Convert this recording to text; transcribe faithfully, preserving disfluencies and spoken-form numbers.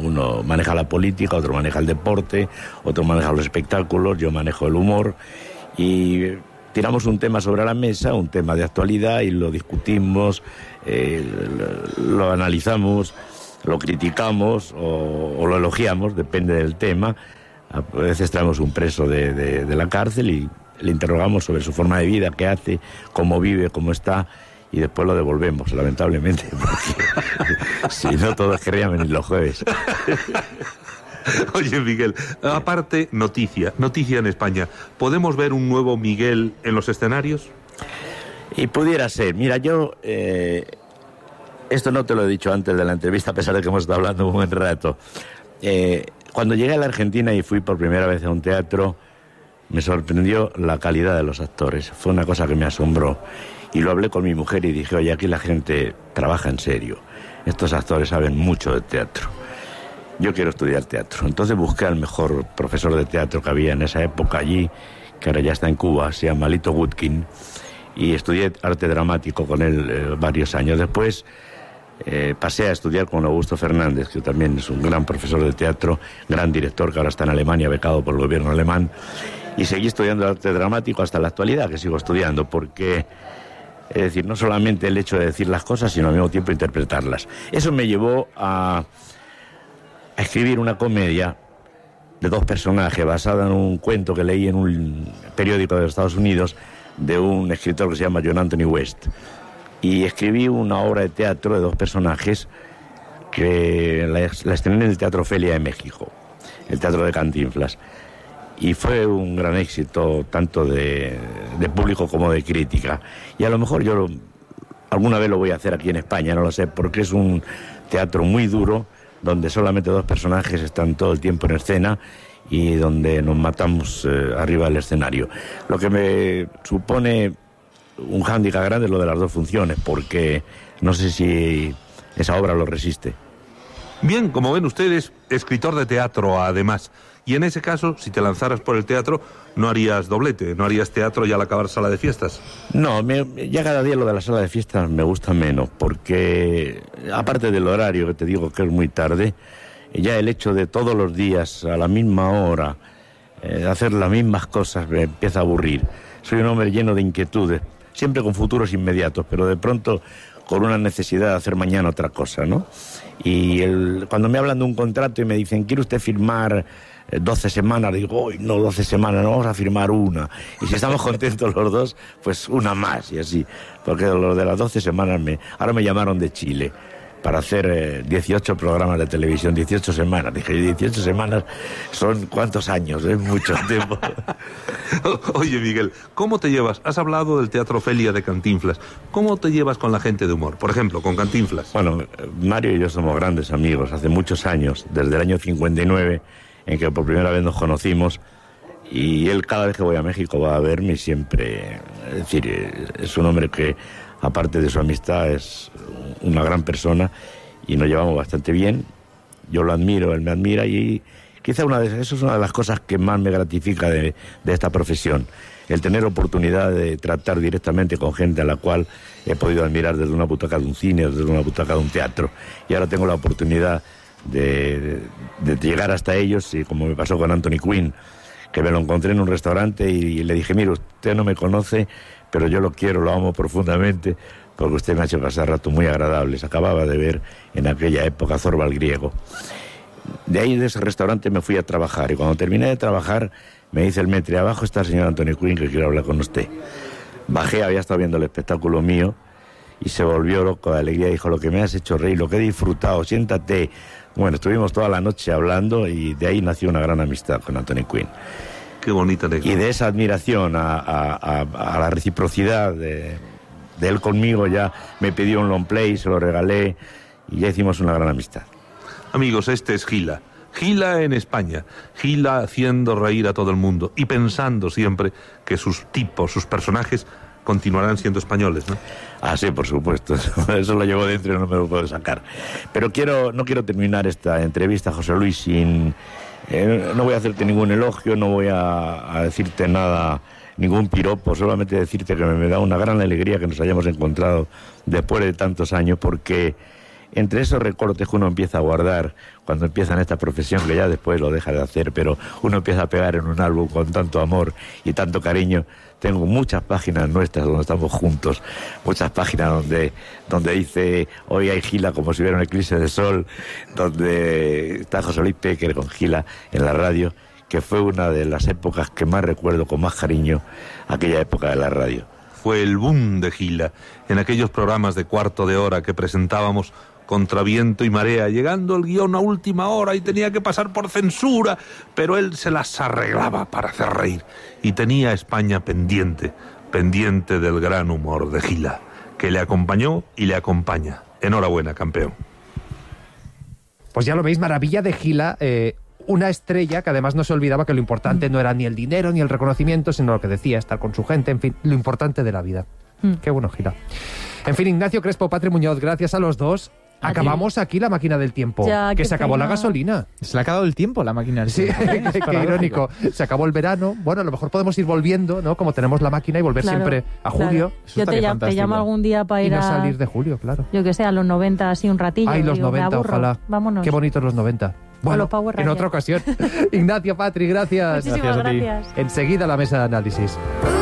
uno maneja la política, otro maneja el deporte, otro maneja los espectáculos, yo manejo el humor, y tiramos un tema sobre la mesa, un tema de actualidad, y lo discutimos, eh, lo, lo analizamos, lo criticamos o, o lo elogiamos, depende del tema. A veces traemos un preso de, de, de la cárcel y le interrogamos sobre su forma de vida, qué hace, cómo vive, cómo está, y después lo devolvemos, lamentablemente, porque si no todos querrían venir los jueves. Oye, Miguel, aparte, noticia, noticia en España. ¿Podemos ver un nuevo Miguel en los escenarios? Y pudiera ser. Mira, yo... Eh, esto no te lo he dicho antes de la entrevista, a pesar de que hemos estado hablando un buen rato. Eh, cuando llegué a la Argentina y fui por primera vez a un teatro, me sorprendió la calidad de los actores. Fue una cosa que me asombró. Y lo hablé con mi mujer y dije, oye, aquí la gente trabaja en serio. Estos actores saben mucho de teatro. Yo quiero estudiar teatro. Entonces busqué al mejor profesor de teatro que había en esa época allí, que ahora ya está en Cuba, se llama Lito Gutkin, y estudié arte dramático con él eh, varios años. Después eh, pasé a estudiar con Augusto Fernández, que también es un gran profesor de teatro, gran director, que ahora está en Alemania, becado por el gobierno alemán, y seguí estudiando arte dramático hasta la actualidad, que sigo estudiando, porque... Es decir, no solamente el hecho de decir las cosas, sino al mismo tiempo interpretarlas. Eso me llevó a, a escribir una comedia de dos personajes basada en un cuento que leí en un periódico de Estados Unidos de un escritor que se llama John Anthony West. Y escribí una obra de teatro de dos personajes que la, la estrené en el Teatro Ofelia de México, el Teatro de Cantinflas. Y fue un gran éxito, tanto de, de público como de crítica. Y a lo mejor yo lo, alguna vez lo voy a hacer aquí en España, no lo sé, porque es un teatro muy duro, donde solamente dos personajes están todo el tiempo en escena y donde nos matamos eh, arriba del escenario. Lo que me supone un hándicap grande es lo de las dos funciones, porque no sé si esa obra lo resiste. Bien, como ven ustedes, escritor de teatro además. Y en ese caso, si te lanzaras por el teatro, no harías doblete, no harías teatro y al acabar sala de fiestas. No, me, ya cada día lo de la sala de fiestas me gusta menos, porque aparte del horario, que te digo que es muy tarde, ya el hecho de todos los días a la misma hora eh, hacer las mismas cosas me empieza a aburrir. Soy un hombre lleno de inquietudes, siempre con futuros inmediatos, pero de pronto con una necesidad de hacer mañana otra cosa, ¿no? Y el, cuando me hablan de un contrato y me dicen, ¿quiere usted firmar doce semanas? Digo, uy, no, doce semanas, no, vamos a firmar una. Y si estamos contentos los dos, pues una más, y así. Porque lo de las doce semanas, me, ahora me llamaron de Chile para hacer eh, dieciocho programas de televisión, dieciocho semanas. Dije, dieciocho semanas son ¿cuántos años? Es mucho tiempo. Oye, Miguel, ¿cómo te llevas? Has hablado del Teatro Ofelia de Cantinflas. ¿Cómo te llevas con la gente de humor? Por ejemplo, con Cantinflas. Bueno, Mario y yo somos grandes amigos hace muchos años, desde el año cincuenta y nueve, en que por primera vez nos conocimos, y él cada vez que voy a México va a verme y siempre... Es decir, es un hombre que, aparte de su amistad, es una gran persona y nos llevamos bastante bien. Yo lo admiro, él me admira, y quizá una de, eso es una de las cosas que más me gratifica de, de esta profesión, el tener oportunidad de tratar directamente con gente a la cual he podido admirar desde una butaca de un cine, desde una butaca de un teatro, y ahora tengo la oportunidad de, de, de llegar hasta ellos, y como me pasó con Anthony Quinn, que me lo encontré en un restaurante y le dije, mire, usted no me conoce, pero yo lo quiero, lo amo profundamente, porque usted me ha hecho pasar ratos muy agradables. Acababa de ver en aquella época Zorba el griego. De ahí, de ese restaurante, me fui a trabajar, y cuando terminé de trabajar me dice el maître, abajo está el señor Anthony Quinn, que quiero hablar con usted. Bajé, había estado viendo el espectáculo mío y se volvió loco de alegría. Dijo, lo que me has hecho reír, lo que he disfrutado, siéntate. Bueno, estuvimos toda la noche hablando y de ahí nació una gran amistad con Anthony Quinn. Qué bonita anécdota. Y de esa admiración a, a, a, a la reciprocidad de, de él conmigo, ya me pidió un long play, se lo regalé y ya hicimos una gran amistad. Amigos, este es Gila. Gila en España. Gila haciendo reír a todo el mundo y pensando siempre que sus tipos, sus personajes continuarán siendo españoles, ¿no? Ah, sí, por supuesto. Eso lo llevo dentro y no me lo puedo sacar. Pero quiero, no quiero terminar esta entrevista, José Luis, sin... Eh, no voy a hacerte ningún elogio, no voy a, a decirte nada, ningún piropo, solamente decirte que me, me da una gran alegría que nos hayamos encontrado después de tantos años, porque entre esos recortes que uno empieza a guardar cuando empieza en esta profesión, que ya después lo deja de hacer, pero uno empieza a pegar en un álbum con tanto amor y tanto cariño. Tengo muchas páginas nuestras donde estamos juntos, muchas páginas donde, donde dice hoy hay Gila como si hubiera un eclipse de sol, donde está José Luis Péquer con Gila en la radio, que fue una de las épocas que más recuerdo con más cariño, aquella época de la radio. Fue el boom de Gila, en aquellos programas de cuarto de hora que presentábamos contra viento y marea, llegando el guión a última hora y tenía que pasar por censura, pero él se las arreglaba para hacer reír. Y tenía a España pendiente, pendiente del gran humor de Gila, que le acompañó y le acompaña. Enhorabuena, campeón. Pues ya lo veis, maravilla de Gila, eh, una estrella que además no se olvidaba que lo importante no era ni el dinero ni el reconocimiento, sino lo que decía, estar con su gente, en fin, lo importante de la vida. Mm. Qué bueno, Gila. En fin, Ignacio Crespo, Patri Muñoz, gracias a los dos. Acabamos aquí la máquina del tiempo. Ya, que se acabó pena. La gasolina. Se le ha acabado el tiempo la máquina del tiempo. Sí, qué irónico. Se acabó el verano. Bueno, a lo mejor podemos ir volviendo, ¿no? Como tenemos la máquina y volver claro, siempre a julio. Claro. Yo te, llamo, te llamo algún día para ir y no a... salir de julio, claro. Yo que sé, a los noventa, así un ratillo. Ay, los digo, noventa, ojalá. Vámonos. Qué bonitos los noventa. Bueno, Power en otra ocasión. Ignacio, Patri, gracias. Muchísimas gracias. gracias. Enseguida la mesa de análisis.